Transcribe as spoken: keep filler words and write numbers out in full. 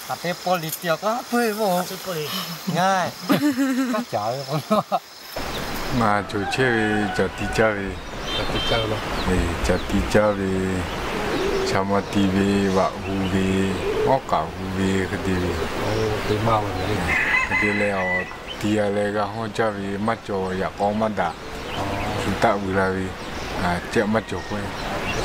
à thế politic có phơi vô ngay có chợ không mà chủ chơi cho đi chơi cho đi chơi luôn thì cho đi chơi thì sao mà tivi và uvi ngó cả uvi cái tivi từ mau rồi cái tivi leo tia leo cái hôm chơi vì mắt cho ya con mắt đã chúng ta vừa là vì à chơi mắt cho quên